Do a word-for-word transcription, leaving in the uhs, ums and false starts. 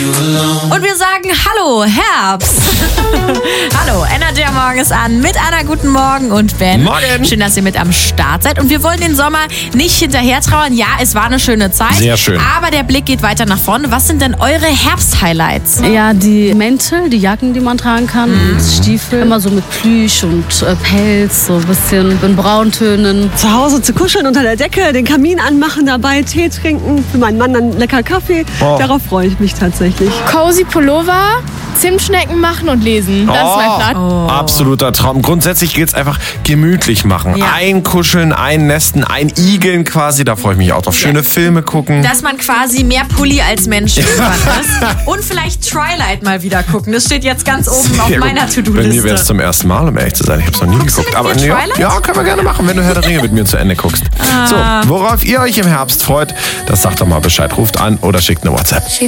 Und wir sagen Hallo, Herbst. Hallo, Energy am Morgen ist an mit Anna, guten Morgen und Ben. Morgen. Schön, dass ihr mit am Start seid. Und wir wollen den Sommer nicht hinterher trauern. Ja, es war eine schöne Zeit. Sehr schön. Aber der Blick geht weiter nach vorne. Was sind denn eure Herbst-Highlights? Ja, die Mäntel, die Jacken, die man tragen kann, Mhm. und Stiefel. Immer so mit Plüsch und äh, Pelz, so ein bisschen in Brauntönen. Zu Hause zu kuscheln unter der Decke, den Kamin anmachen dabei, Tee trinken, für meinen Mann dann lecker Kaffee. Oh. Darauf freue ich mich tatsächlich. Cozy Pullover, Zimtschnecken machen und lesen. Das ist mein Plan. Oh. Absoluter Traum. Grundsätzlich gilt es einfach gemütlich machen. Ja. Einkuscheln, einnästen, einigeln quasi. Da freue ich mich auch drauf. Schöne Filme gucken. Dass man quasi mehr Pulli als Mensch irgendwann ist. Und vielleicht Twilight mal wieder gucken. Das steht jetzt ganz oben auf Sehr gut. meiner Bei mir To-Do-Liste. wäre es zum ersten Mal, um ehrlich zu sein. Ich habe es noch nie Guckst du geguckt. mit mir ja, Twilight? ja, können wir gerne machen, wenn du Herr der Ringe mit mir zu Ende guckst. So, worauf ihr euch im Herbst freut, das sagt doch mal Bescheid. Ruft an oder schickt eine WhatsApp.